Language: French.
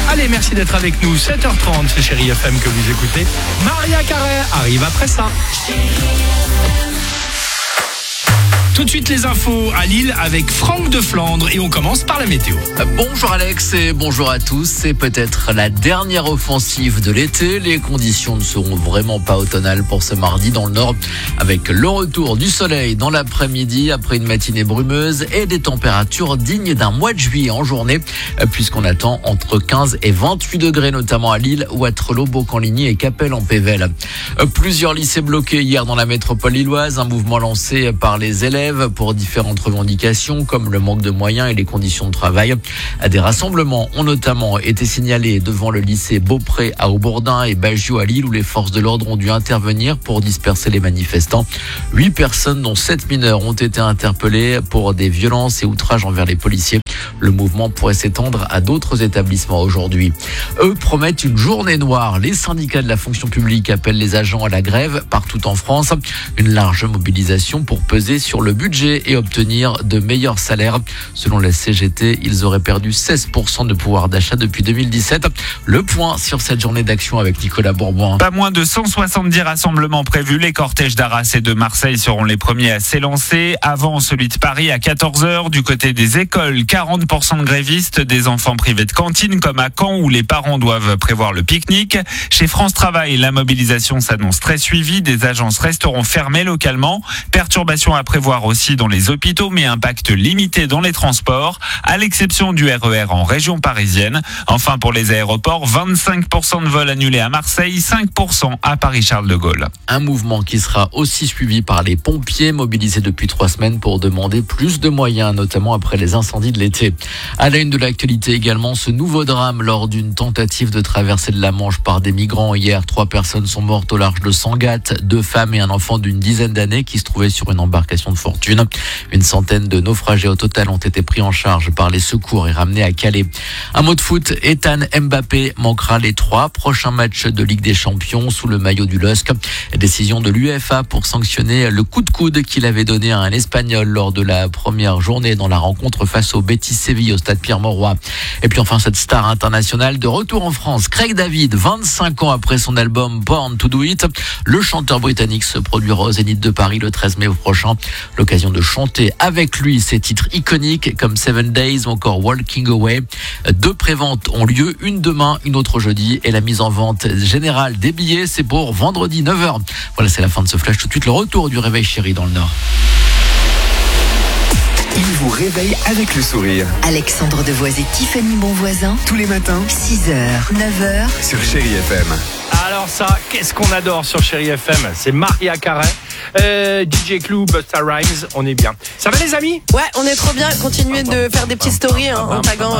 Allez, merci d'être avec nous. 7h30, c'est Chérie FM que vous écoutez. Maria Carré arrive après ça. Tout de suite les infos à Lille avec Franck de Flandre et on commence par la météo. Bonjour Alex et bonjour à tous. C'est peut-être la dernière offensive de l'été. Les conditions ne seront vraiment pas automnales pour ce mardi dans le nord avec le retour du soleil dans l'après-midi après une matinée brumeuse et des températures dignes d'un mois de juillet en journée puisqu'on attend entre 15 et 28 degrés notamment à Lille, Wattrelos, Beaucamp-Ligny et Capelle en Pével. Plusieurs lycées bloqués hier dans la métropole lilloise, un mouvement lancé par les élèves pour différentes revendications comme le manque de moyens et les conditions de travail. Des rassemblements ont notamment été signalés devant le lycée Beaupré à Aubourdin et Baggio à Lille où les forces de l'ordre ont dû intervenir pour disperser les manifestants. 8 personnes dont 7 mineurs ont été interpellées pour des violences et outrages envers les policiers. Le mouvement pourrait s'étendre à d'autres établissements aujourd'hui. Eux promettent une journée noire. Les syndicats de la fonction publique appellent les agents à la grève partout en France. Une large mobilisation pour peser sur le budget et obtenir de meilleurs salaires. Selon la CGT, ils auraient perdu 16% de pouvoir d'achat depuis 2017. Le point sur cette journée d'action avec Nicolas Bourbon. Pas moins de 170 rassemblements prévus. Les cortèges d'Arras et de Marseille seront les premiers à s'élancer. Avant celui de Paris à 14h. Du côté des écoles, 40% de grévistes, des enfants privés de cantine comme à Caen où les parents doivent prévoir le pique-nique. Chez France Travail, la mobilisation s'annonce très suivie. Des agences resteront fermées localement. Perturbations à prévoir aussi dans les hôpitaux, mais impact limité dans les transports, à l'exception du RER en région parisienne. Enfin, pour les aéroports, 25% de vols annulés à Marseille, 5% à Paris-Charles de Gaulle. Un mouvement qui sera aussi suivi par les pompiers mobilisés depuis 3 semaines pour demander plus de moyens, notamment après les incendies de l'été. À la une de l'actualité également, ce nouveau drame lors d'une tentative de traversée de la Manche par des migrants. Hier, 3 personnes sont mortes au large de Sangatte, 2 femmes et un enfant d'une dizaine d'années qui se trouvaient sur une embarcation de fortune. Une centaine de naufragés au total ont été pris en charge par les secours et ramenés à Calais. Un mot de foot, Ethan Mbappé manquera les 3 prochains matchs de Ligue des Champions sous le maillot du LOSC. Décision de l'UEFA pour sanctionner le coup de coude qu'il avait donné à un Espagnol lors de la première journée dans la rencontre face au Betis Séville au stade Pierre-Mauroy. Et puis enfin cette star internationale de retour en France, Craig David, 25 ans après son album Born to Do It. Le chanteur britannique se produira au Zénith de Paris le 13 mai prochain. L'occasion de chanter avec lui ses titres iconiques comme 7 Days ou encore Walking Away. 2 préventes ont lieu, une demain, une autre jeudi et la mise en vente générale des billets c'est pour vendredi 9h. Voilà, c'est la fin de ce flash. Tout de suite le retour du Réveil Chéri dans le Nord. Il vous réveille avec le sourire. Alexandre Devoise et Tiffany Bonvoisin. Tous les matins, 6h, 9h. sur Chérie FM. Alors ça, qu'est-ce qu'on adore sur Chérie FM? C'est Maria Carré, DJ Clou, Busta Rhymes, on est bien. Ça va les amis? Ouais, on est trop bien. Continuez de faire des petites stories en taguant